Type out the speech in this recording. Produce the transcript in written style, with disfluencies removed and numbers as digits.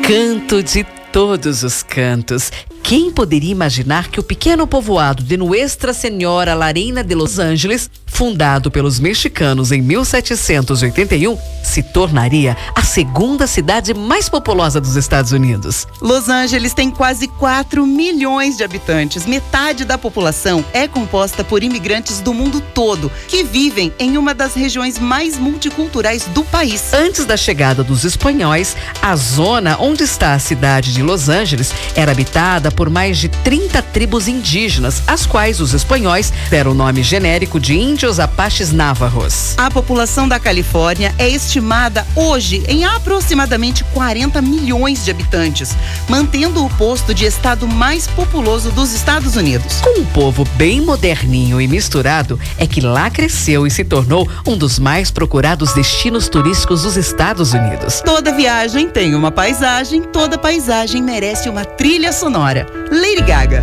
Canto de todos os cantos. Quem poderia imaginar que o pequeno povoado de Nuestra Senhora La Reina de Los Angeles, fundado pelos mexicanos em 1781, se tornaria a segunda cidade mais populosa dos Estados Unidos? Los Angeles tem quase 4 milhões de habitantes. Metade da população é composta por imigrantes do mundo todo, que vivem em uma das regiões mais multiculturais do país. Antes da chegada dos espanhóis, a zona onde está a cidade de Los Angeles era habitada por mais de 30 tribos indígenas, às quais os espanhóis deram o nome genérico de índios apaches návarros. A população da Califórnia é estimada hoje em aproximadamente 40 milhões de habitantes, mantendo o posto de estado mais populoso dos Estados Unidos. Com um povo bem moderninho e misturado, é que lá cresceu e se tornou um dos mais procurados destinos turísticos dos Estados Unidos. Toda viagem tem uma paisagem, toda paisagem merece uma trilha sonora. Lady Gaga.